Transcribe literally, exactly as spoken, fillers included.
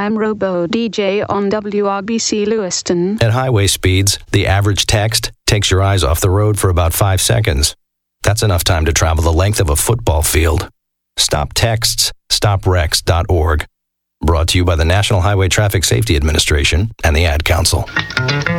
I'm Robo D J on W R B C Lewiston. At highway speeds, the average text takes your eyes off the road for about five seconds. That's enough time to travel the length of a football field. Stop texts, stop wrecks dot org. Brought to you by the National Highway Traffic Safety Administration and the Ad Council.